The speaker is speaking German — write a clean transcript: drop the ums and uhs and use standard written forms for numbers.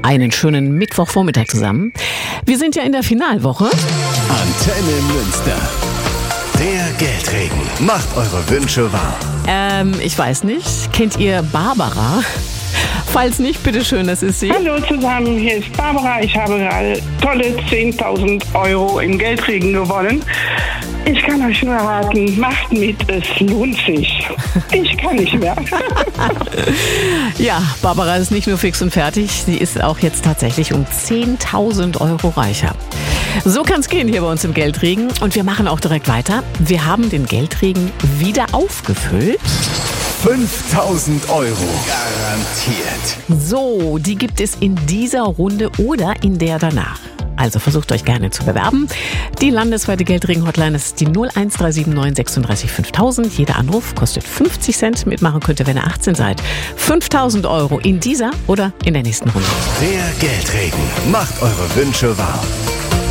Einen schönen Mittwochvormittag zusammen. Wir sind ja in der Finalwoche. Antenne Münster. Der Geldregen macht eure Wünsche wahr. Ich weiß nicht. Kennt ihr Barbara? Falls nicht, bitteschön, das ist sie. Hallo zusammen, hier ist Barbara. Ich habe gerade tolle 10.000 Euro im Geldregen gewonnen. Ich kann euch nur raten, macht mit, es lohnt sich. Ich kann nicht mehr. Ja, Barbara ist nicht nur fix und fertig, sie ist auch jetzt tatsächlich um 10.000 Euro reicher. So kann es gehen hier bei uns im Geldregen und wir machen auch direkt weiter. Wir haben den Geldregen wieder aufgefüllt. 5.000 Euro garantiert. So, die gibt es in dieser Runde oder in der danach. Also versucht euch gerne zu bewerben. Die landesweite Geldregen-Hotline ist die 01379 36 5000. Jeder Anruf kostet 50 Cent. Mitmachen könnt ihr, wenn ihr 18 seid. 5.000 Euro in dieser oder in der nächsten Runde. Der Geldregen macht eure Wünsche wahr.